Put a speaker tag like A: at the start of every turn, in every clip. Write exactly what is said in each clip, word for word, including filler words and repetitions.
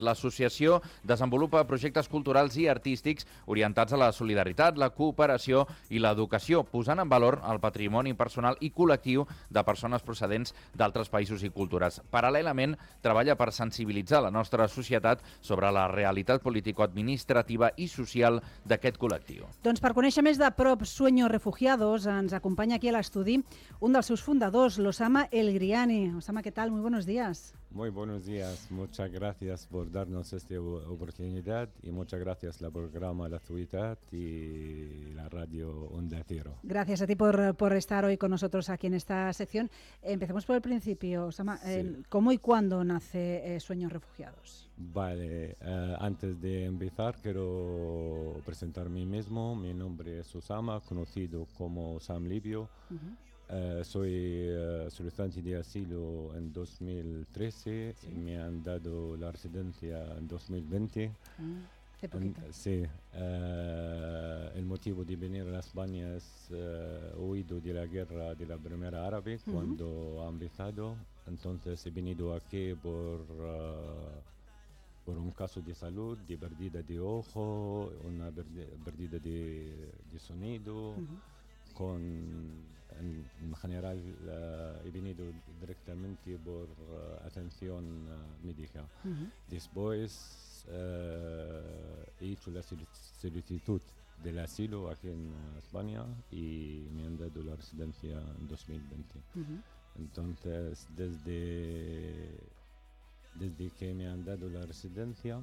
A: L'associació desenvolupa projectes culturals i artístics orientats a la solidaritat, la cooperació i l'educació, posant en valor el patrimoni personal i col·lectiu de persones procedents d'altres països i cultures. Paral·lelament, treballa per sensibilitzar la nostra societat sobre la realitat político-administrativa i social d'aquest col·lectiu.
B: Doncs per conèixer més de prop Sueños Refugiados, ens acompanya aquí a l'estudi un dels seus fundadors, l'Osama El Griani. Osama, ¿qué tal? Muy buenos días.
C: Muy buenos días, muchas gracias por darnos esta oportunidad y muchas gracias al programa La Ciudad y la radio Onda Cero.
B: Gracias a ti por, por estar hoy con nosotros aquí en esta sección. Empecemos por el principio, Osama. Sí. Eh, ¿Cómo y cuándo nace eh, Sueños Refugiados?
C: Vale, uh, antes de empezar quiero presentar a mí mismo. Mi nombre es Osama, conocido como Sam Libio. Uh-huh. Uh, soy uh, solicitante de asilo en dos mil trece, sí. Me han dado la residencia en dos mil veinte.
B: Mm, en,
C: sí, uh, el motivo de venir a España es uh, huido de la guerra de la Primera Árabe uh-huh. cuando ha empezado. Entonces he venido aquí por, uh, por un caso de salud, de pérdida de ojo, una pérdida de, de sonido. Uh-huh. Con, en, en general uh, he venido directamente por uh, atención uh, médica. Uh-huh. Después uh, he hecho la solicitud del asilo aquí en uh, España y me han dado la residencia en dos mil veinte. Uh-huh. Entonces, desde, desde que me han dado la residencia,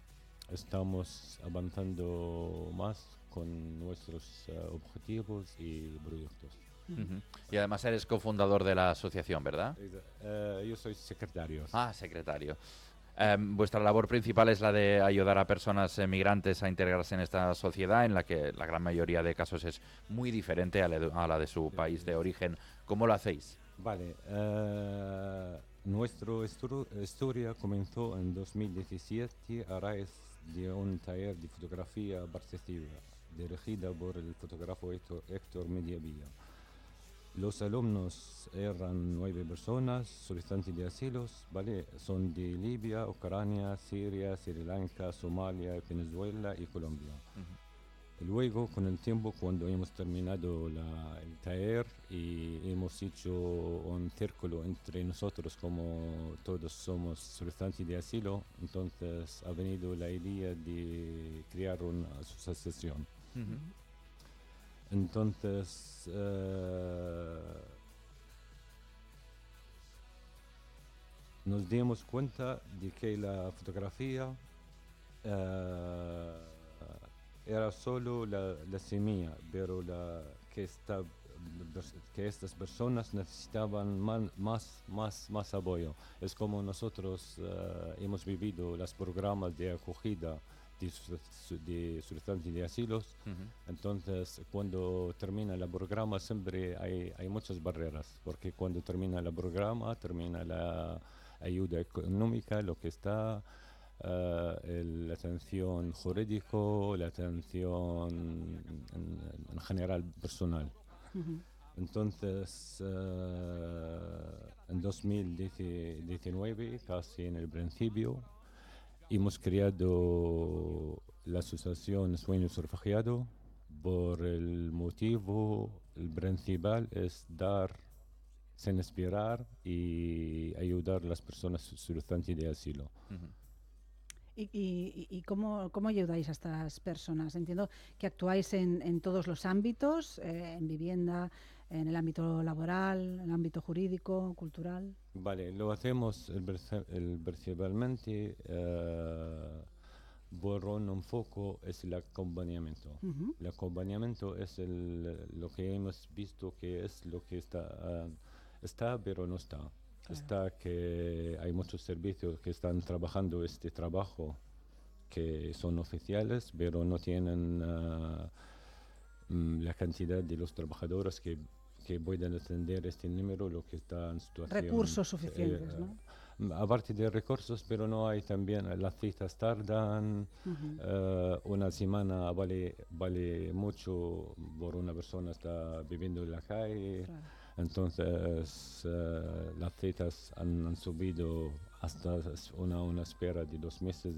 C: estamos avanzando más con nuestros uh, objetivos y proyectos.
A: Uh-huh. Y además eres cofundador de la asociación, ¿verdad?
C: Uh, yo soy secretario.
A: Ah, secretario. Eh, vuestra labor principal es la de ayudar a personas migrantes a integrarse en esta sociedad, en la que la gran mayoría de casos es muy diferente a la de, a la de su país de origen. ¿Cómo lo hacéis?
C: Vale. Uh, nuestra historia comenzó en dos mil diecisiete a raíz de un taller de fotografía participativa dirigida por el fotógrafo Héctor, Héctor Mediavilla. Los alumnos eran nueve personas, solicitantes de asilos, ¿vale? Son de Libia, Ucrania, Siria, Sri Lanka, Somalia, Venezuela y Colombia. Uh-huh. Luego, con el tiempo, cuando hemos terminado la, el taller y hemos hecho un círculo entre nosotros, como todos somos solicitantes de asilo, entonces ha venido la idea de crear una asociación. Uh-huh. Entonces, uh, nos dimos cuenta de que la fotografía uh, era solo la, la semilla, pero la, que, esta, que estas personas necesitaban man, más, más, más apoyo. Es como nosotros uh, hemos vivido los programas de acogida de, de solicitantes de asilos. Uh-huh. Entonces, cuando termina el programa siempre hay, hay muchas barreras, porque cuando termina el programa, termina la ayuda económica, lo que está, uh, el, la atención jurídica, la atención en, en general personal. Uh-huh. Entonces, uh, en dos mil diecinueve, casi en el principio, hemos creado la asociación Sueños Refugiados por el motivo, el principal es dar, sin inspirar y ayudar a las personas solicitantes de asilo.
B: Uh-huh. ¿Y, y, y cómo, cómo ayudáis a estas personas? Entiendo que actuáis en, en todos los ámbitos, eh, en vivienda, en el ámbito laboral, en el ámbito jurídico, cultural.
C: Vale, lo hacemos el, el, principalmente uh, por un enfoque es el acompañamiento. Uh-huh. El acompañamiento es el, lo que hemos visto que es lo que está, uh, está pero no está. Claro. Está que hay muchos servicios que están trabajando este trabajo que son oficiales, pero no tienen uh, la cantidad de los trabajadores que, que pueden atender este número, lo que está en situación.
B: Recursos suficientes, eh,
C: ¿no? Aparte de recursos, pero no hay también, las citas tardan, uh-huh. uh, una semana vale, vale mucho por una persona está viviendo en la calle. Claro. Entonces, eh, las citas han, han subido hasta una, una espera de dos meses